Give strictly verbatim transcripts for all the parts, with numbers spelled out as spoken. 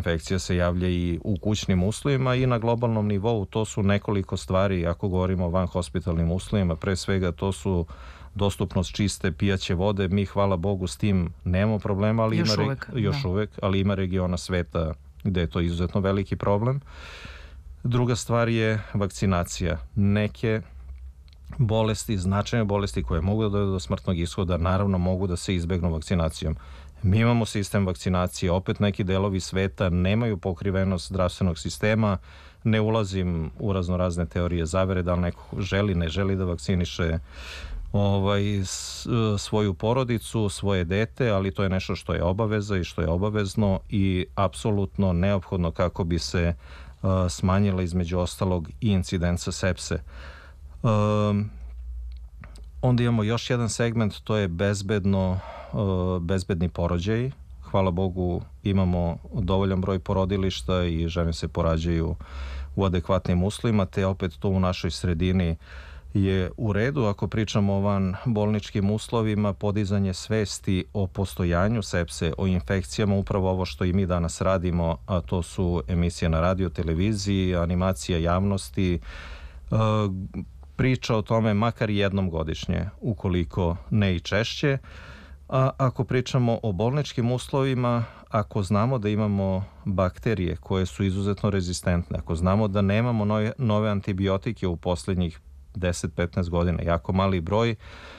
infekcija se javlja i u kućnim uslovima i na globalnom nivou. To su nekoliko stvari, ako govorimo o vanhospitalnim uslovima, pre svega to su dostupnost čiste pijaće vode. Mi, hvala Bogu, s tim nemamo problema, ali još ima, uvek, još da. uvek, ali ima regiona sveta gde je to izuzetno veliki problem. Druga stvar je vakcinacija. Neke bolesti, značajne bolesti koje mogu da dovedu do smrtnog ishoda, naravno mogu da se izbegnu vakcinacijom. Mi imamo sistem vakcinacije, opet neki delovi sveta nemaju pokrivenost zdravstvenog sistema, ne ulazim u raznorazne teorije zavere, da li neko želi, ne želi da vakciniše ovaj, svoju porodicu, svoje dete, ali to je nešto što je obaveza i što je obavezno i apsolutno neophodno kako bi se uh, smanjila između ostalog i incidenca sepse. Um, onda imamo još jedan segment, to je bezbedno, uh, bezbedni porođaji. Hvala Bogu imamo dovoljan broj porodilišta i žene se porađaju u adekvatnim uslovima, te opet to u našoj sredini je u redu. Ako pričamo o van bolničkim uslovima, podizanje svesti o postojanju sepse, o infekcijama, upravo ovo što i mi danas radimo, a to su emisije na radio, televiziji, animacija javnosti, uh, priča o tome makar jednom godišnje, ukoliko ne i češće. A ako pričamo o bolničkim uslovima, ako znamo da imamo bakterije koje su izuzetno rezistentne, ako znamo da nemamo nove, nove antibiotike u poslednjih deset do petnaest godina, jako mali broj,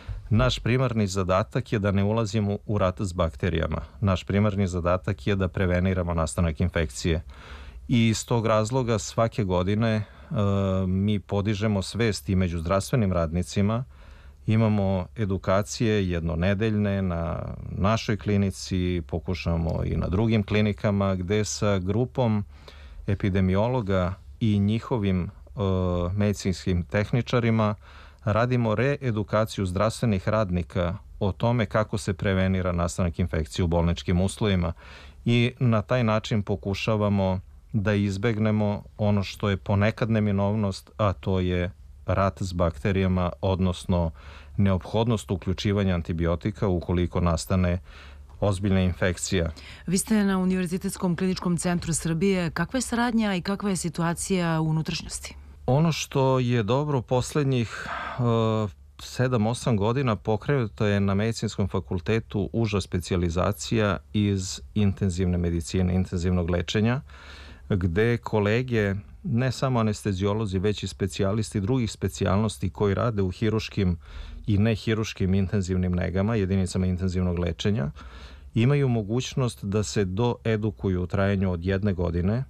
naš primarni zadatak je da ne ulazimo u rat s bakterijama. Naš primarni zadatak je da preveniramo nastanak infekcije. I iz tog razloga svake godine uh, mi podižemo svest i među zdravstvenim radnicima. Imamo edukacije jednonedeljne na našoj klinici, pokušamo i na drugim klinikama, gde sa grupom epidemiologa i njihovim uh, medicinskim tehničarima radimo reedukaciju zdravstvenih radnika o tome kako se prevenira nastanak infekcije u bolničkim uslovima i na taj način pokušavamo da izbegnemo ono što je ponekad neminovnost, a to je rat s bakterijama, odnosno neophodnost uključivanja antibiotika ukoliko nastane ozbiljna infekcija. Vi ste na Univerzitetskom kliničkom centru Srbije. Kakva je saradnja i kakva je situacija u unutrašnjosti? Ono što je dobro poslednjih uh, sedam osam godina pokrenuto je na Medicinskom fakultetu uža specijalizacija iz intenzivne medicine, intenzivnog lečenja, gde kolege, ne samo anesteziolozi, već i specijalisti drugih specijalnosti koji rade u hiruškim i nehiruškim intenzivnim negama, jedinicama intenzivnog lečenja, imaju mogućnost da se doedukuju u trajanju od jedne godine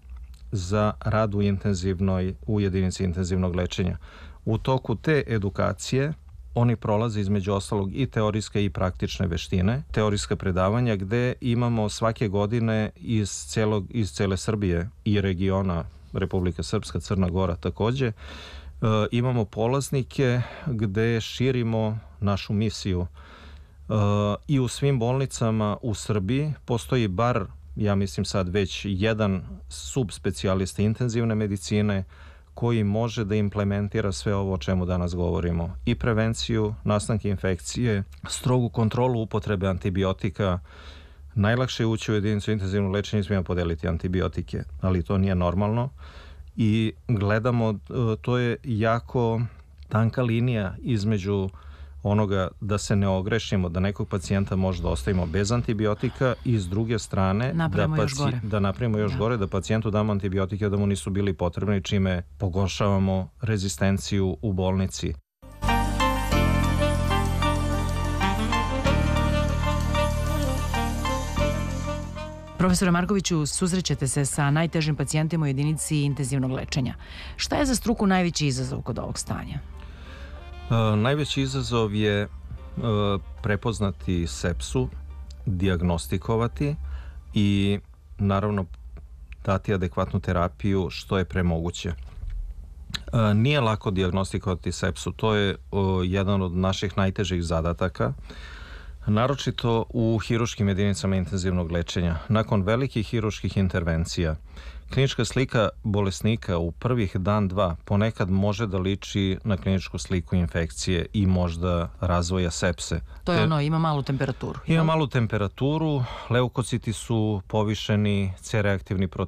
za rad u intenzivnoj, u jedinici intenzivnog lečenja. U toku te edukacije oni prolaze između ostalog i teorijske i praktične veštine, teorijska predavanja gde imamo svake godine iz, celog, iz cele Srbije i regiona Republika Srpska, Crna Gora takođe, e, imamo polaznike gde širimo našu misiju. E, I u svim bolnicama u Srbiji postoji bar, ja mislim sad već jedan subspecijalista intenzivne medicine koji može da implementira sve ovo o čemu danas govorimo. I prevenciju nastanka infekcije, strogu kontrolu upotrebe antibiotika. Najlakše je ući u jedinicu intenzivnog lečenja i smijemo podeliti antibiotike, ali to nije normalno. I gledamo, to je jako tanka linija između onoga da se ne ogrešimo, da nekog pacijenta možda ostavimo bez antibiotika i s druge strane napravimo da, još gore. da napravimo još da. gore, da pacijentu damo antibiotike da mu nisu bili potrebni, čime pogoršavamo rezistenciju u bolnici. Profesore Markoviću, susrećete se sa najtežim pacijentima u jedinici intenzivnog lečenja. Šta je za struku najveći izazov kod ovog stanja? Uh, najveći izazov je uh, prepoznati sepsu, dijagnostikovati i naravno dati adekvatnu terapiju što je premoguće. Uh, nije lako dijagnostikovati sepsu, to je uh, jedan od naših najtežih zadataka, naročito u hiruškim jedinicama intenzivnog lečenja. Nakon velikih hiruških intervencija, klinička slika bolesnika u prvih dan, dva ponekad može da liči na kliničku sliku infekcije i možda razvoja sepse. To je Te, ono, ima malu temperaturu. Ima malu temperaturu, leukociti su povišeni, C reaktivni